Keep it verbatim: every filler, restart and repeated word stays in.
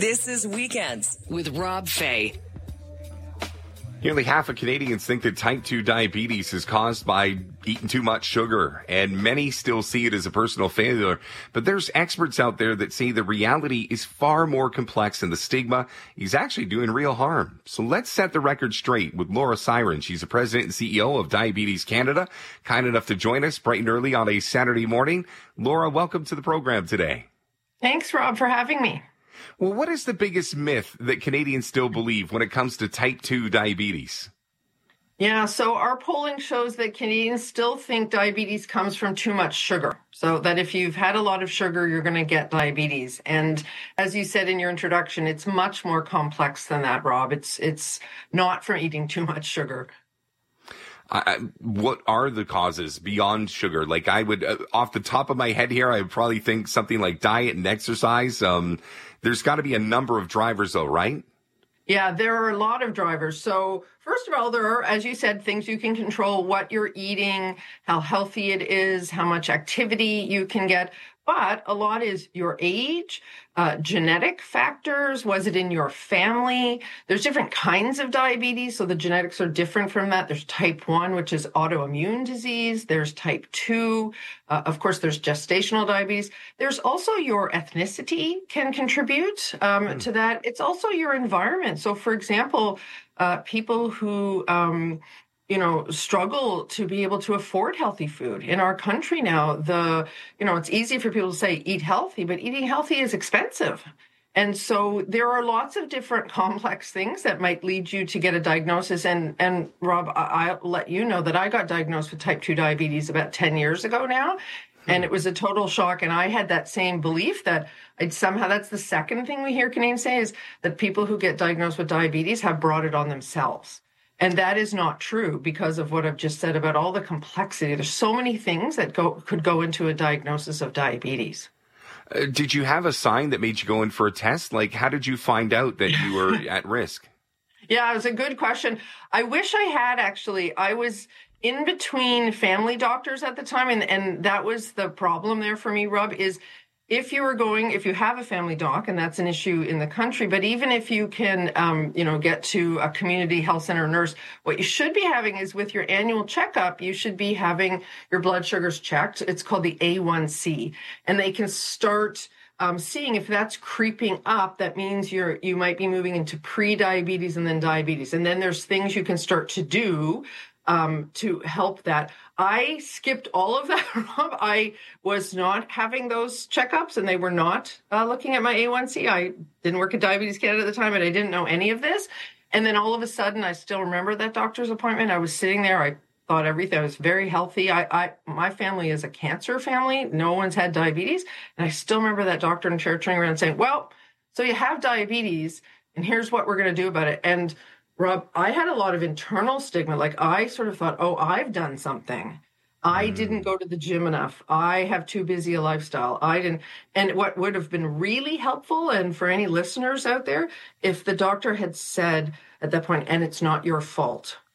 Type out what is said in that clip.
This is Weekends with Rob Fay. Nearly half of Canadians think that type two diabetes is caused by eating too much sugar, and many still see it as a personal failure. But there's experts out there that say the reality is far more complex and the stigma is actually doing real harm. So let's set the record straight with Laura Siren. She's the president and C E O of Diabetes Canada, kind enough to join us bright and early on a Saturday morning. Laura, welcome to the program today. Thanks, Rob, for having me. Well, what is the biggest myth that Canadians still believe when it comes to type two diabetes? Yeah, so our polling shows that Canadians still think diabetes comes from too much sugar. So that if you've had a lot of sugar, you're going to get diabetes. And as you said in your introduction, it's much more complex than that, Rob. It's it's not from eating too much sugar. I, what are the causes beyond sugar? Like I would, uh, off the top of my head here, I would probably think something like diet and exercise. Um, there's got to be a number of drivers though, right? Yeah, there are a lot of drivers. So first of all, there are, as you said, things you can control, what you're eating, how healthy it is, how much activity you can get. But a lot is your age, uh, genetic factors. Was it in your family? There's different kinds of diabetes, so the genetics are different from that. There's type one, which is autoimmune disease. There's type two. Uh, of course, there's gestational diabetes. There's also your ethnicity can contribute um, mm. to that. It's also your environment. So, for example, uh, people who... Um, you know, struggle to be able to afford healthy food. In our country now, the, you know, it's easy for people to say eat healthy, but eating healthy is expensive. And so there are lots of different complex things that might lead you to get a diagnosis. And, and Rob, I, I'll let you know that I got diagnosed with type two diabetes about ten years ago now. And it was a total shock. And I had that same belief that I'd somehow, that's the second thing we hear Canadians say is that people who get diagnosed with diabetes have brought it on themselves. And that is not true because of what I've just said about all the complexity. There's so many things that go, could go into a diagnosis of diabetes. Uh, did you have a sign that made you go in for a test? Like, how did you find out that you were at risk? Yeah, it was a good question. I wish I had, actually. I was in between family doctors at the time, and, and that was the problem there for me, Rob, is if you were going, if you have a family doc, and that's an issue in the country, but even if you can, um, you know, get to a community health center nurse, what you should be having is with your annual checkup, you should be having your blood sugars checked. It's called the A one C, and they can start um, seeing if that's creeping up. That means you're you might be moving into pre-diabetes and then diabetes, and then there's things you can start to do um, to help that. I skipped all of that, Rob. I was not having those checkups, and they were not uh, looking at my A one C. I didn't work at Diabetes Canada at the time, and I didn't know any of this. And then all of a sudden, I still remember that doctor's appointment. I was sitting there. I thought everything. I was very healthy. I, I, my family is a cancer family. No one's had diabetes. And I still remember that doctor in the chair turning around saying, well, so you have diabetes, and here's what we're going to do about it. And Rob, I had a lot of internal stigma. Like I sort of thought, oh, I've done something. I mm. didn't go to the gym enough. I have too busy a lifestyle. I didn't. And what would have been really helpful, and for any listeners out there, if the doctor had said at that point, and it's not your fault.